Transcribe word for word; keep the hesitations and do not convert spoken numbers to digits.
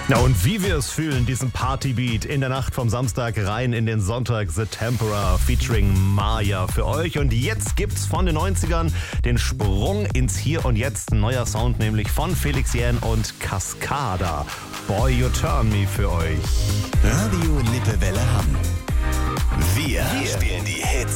Na und wie wir es fühlen, diesen Partybeat in der Nacht vom Samstag rein in den Sonntag, The Tempera featuring Maya für euch. Und jetzt gibt's von den neunzigern den Sprung ins Hier und Jetzt. Ein neuer Sound, nämlich von Felix Jähn und Cascada. Boy, You Turn Me für euch. Radio Lippewelle Hamm. Wir, wir spielen die Hits